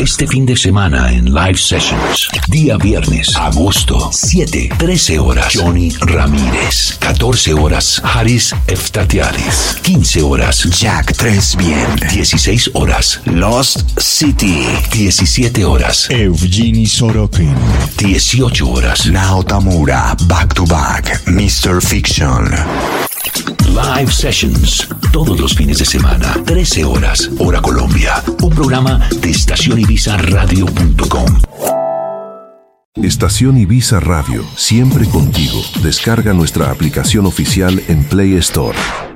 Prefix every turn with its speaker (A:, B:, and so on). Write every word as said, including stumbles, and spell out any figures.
A: Este fin de semana en Live Sessions. Día viernes, agosto siete, trece horas. Johnny Ramírez. catorce horas. Haris Eftatiadis. quince horas.
B: Jack Tresbien.
A: dieciséis horas.
B: Lost City.
A: diecisiete horas.
C: Evgeny Sorokin.
A: dieciocho horas.
B: Naotamura. Back to Back. mister Fiction.
A: Live Sessions, todos los fines de semana, trece horas, hora Colombia. Un programa de estación ibiza radio punto com.
D: Estación Ibiza Radio, siempre contigo. Descarga nuestra aplicación oficial en Play Store.